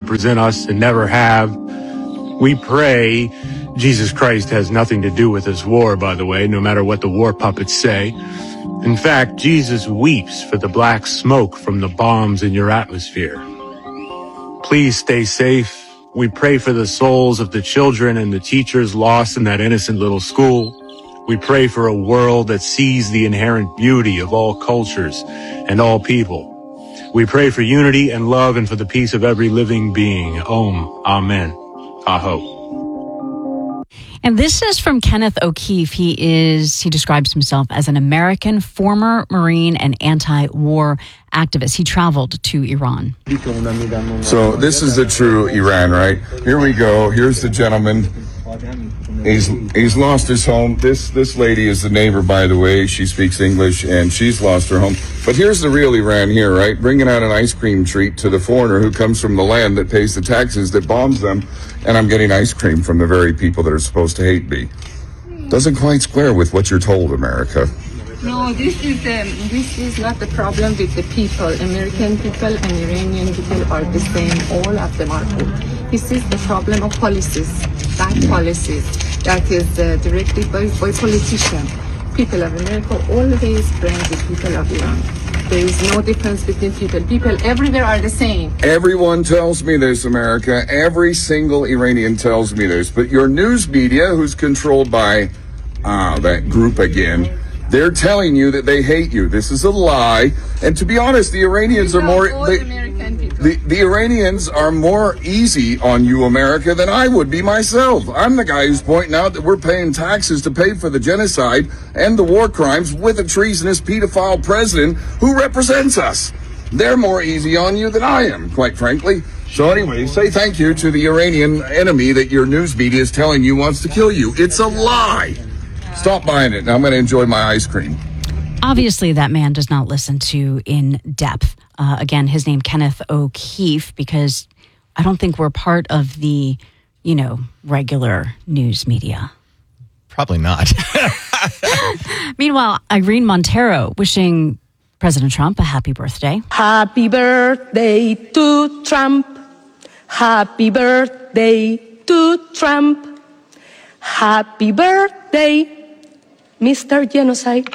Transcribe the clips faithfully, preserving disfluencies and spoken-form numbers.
represent us and never have. We pray. Jesus Christ has nothing to do with this war, by the way, no matter what the war puppets say. In fact, Jesus weeps for the black smoke from the bombs in your atmosphere. Please stay safe. We pray for the souls of the children and the teachers lost in that innocent little school. We pray for a world that sees the inherent beauty of all cultures and all people. We pray for unity and love and for the peace of every living being. Om, Amen, Aho. And this is from Kenneth O'Keefe. He is, he describes himself as an American former Marine and anti-war activist. He traveled to Iran. So this is the true Iran, right? Here we go. Here's the gentleman. He's he's lost his home. This this lady is the neighbor, by the way. She speaks English, and she's lost her home. But here's the real Iran here, right? Bringing out an ice cream treat to the foreigner who comes from the land that pays the taxes, that bombs them, and I'm getting ice cream from the very people that are supposed to hate me. Doesn't quite square with what you're told, America. No, this is um, this is not the problem with the people. American people and Iranian people are the same. All of them are good. This is the problem of policies, bad policies that is uh, directed by, by politicians. People of America always bring the people of Iran. There is no difference between people. People everywhere are the same. Everyone tells me this, America. Every single Iranian tells me this. But your news media, who's controlled by ah that group again, they're telling you that they hate you. This is a lie. And to be honest, the Iranians are more... They, the, the Iranians are more easy on you, America, than I would be myself. I'm the guy who's pointing out that we're paying taxes to pay for the genocide and the war crimes with a treasonous pedophile president who represents us. They're more easy on you than I am, quite frankly. So anyway, say thank you to the Iranian enemy that your news media is telling you wants to kill you. It's a lie. Stop buying it. Now I'm going to enjoy my ice cream. Obviously, that man does not listen to In Depth. Uh, again, his name, Kenneth O'Keefe, because I don't think we're part of the, you know, regular news media. Probably not. Meanwhile, Irene Montero wishing President Trump a happy birthday. Happy birthday to Trump. Happy birthday to Trump. Happy birthday, Mister Genocide.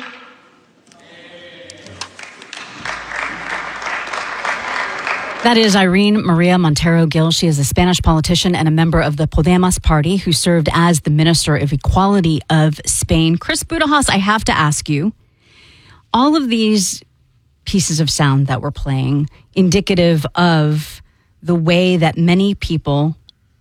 That is Irene Maria Montero Gil. She is a Spanish politician and a member of the Podemos party who served as the Minister of Equality of Spain. Chris Budajas, I have to ask you, all of these pieces of sound that we're playing, indicative of the way that many people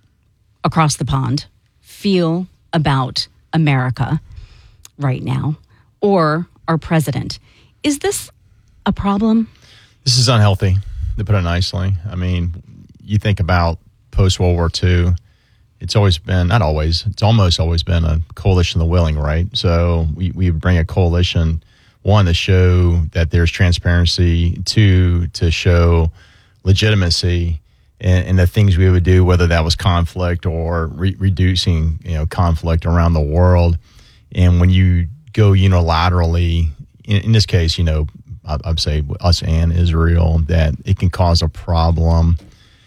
across the pond feel about America right now, or our president. Is this a problem? This is unhealthy, to put it nicely. I mean, you think about post-World War Two, it's always been, not always, it's almost always been a coalition of the willing, right? So we, we bring a coalition, one, to show that there's transparency, two, to show legitimacy in, in the things we would do, whether that was conflict or re- reducing, you know, conflict around the world. And when you go unilaterally, in, in this case, you know, I, I'd say us and Israel, that it can cause a problem.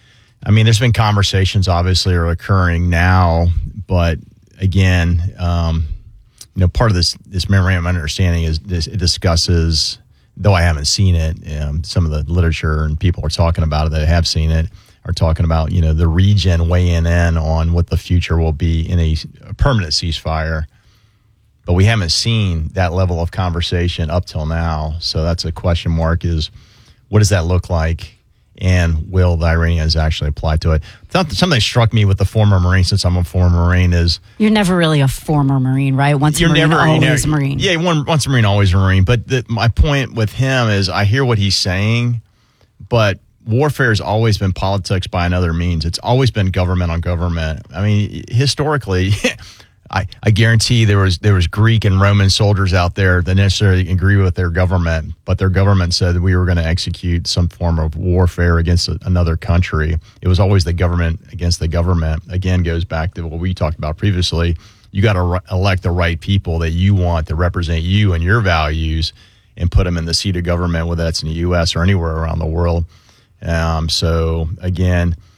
I mean, there's been conversations obviously are occurring now, but again, um, you know, part of this this memorandum of understanding is this, it discusses, though I haven't seen it, um, some of the literature and people are talking about it that have seen it are talking about, you know, the region weighing in on what the future will be in a, a permanent ceasefire. But we haven't seen that level of conversation up till now. So that's a question mark, is what does that look like? And will the Iranians actually apply to it? Something struck me with the former Marine, since I'm a former Marine, is... You're never really a former Marine, right? Once you're a Marine, never, always you know, a Marine. Yeah, one, once a Marine, always a Marine. But the, my point with him is I hear what he's saying, but warfare has always been politics by another means. It's always been government on government. I mean, historically... I, I guarantee there was there was Greek and Roman soldiers out there that necessarily agree with their government, but their government said that we were going to execute some form of warfare against a, another country. It was always the government against the government. Again, goes back to what we talked about previously. You got to re- elect the right people that you want to represent you and your values, and put them in the seat of government, whether that's in the U S or anywhere around the world. Um, so again,